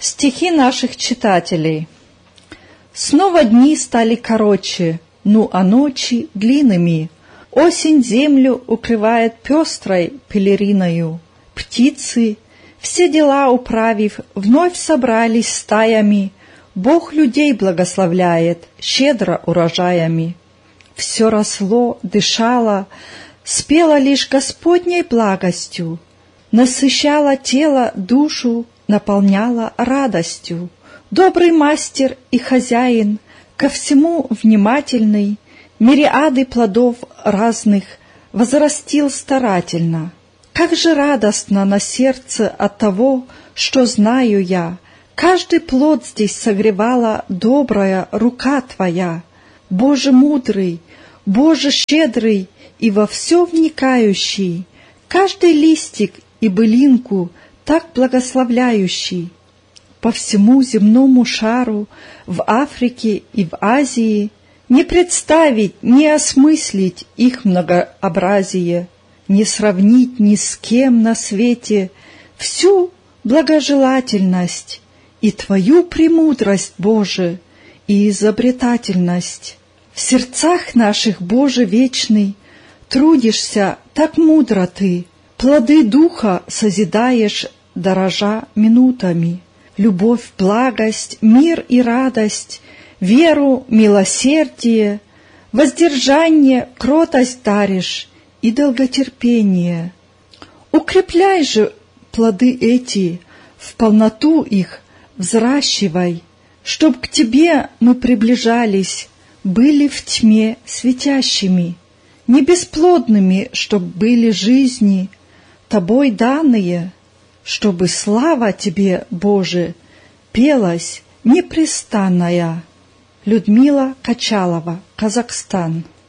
Стихи наших читателей. Снова дни стали короче, а ночи длинными. Осень землю укрывает пестрой пелериною. Птицы, все дела управив, вновь собрались стаями. Бог людей благословляет щедро урожаями. Все росло, дышало, спело лишь Господней благостью, насыщало тело, душу, наполняла радостью. Добрый мастер и хозяин, ко всему внимательный, мириады плодов разных возрастил старательно. Как же радостно на сердце от того, что знаю я, каждый плод здесь согревала добрая рука Твоя. Боже мудрый, Боже щедрый и во все вникающий, каждый листик и былинку так благословляющий. По всему земному шару, в Африке и в Азии, не представить, не осмыслить их многообразие, не сравнить ни с кем на свете всю благожелательность и Твою премудрость, Боже, и изобретательность. В сердцах наших, Боже вечный, трудишься так мудро Ты, плоды духа созидаешь, дорожа минутами. Любовь, благость, мир и радость, веру, милосердие, воздержание, кротость даришь и долготерпение. Укрепляй же плоды эти, в полноту их взращивай, чтоб к Тебе мы приближались, были в тьме светящими, не бесплодными, чтоб были жизни, Тобой данные, чтобы слава Тебе, Боже, пелась непрестанная. Людмила Качалова, Казахстан.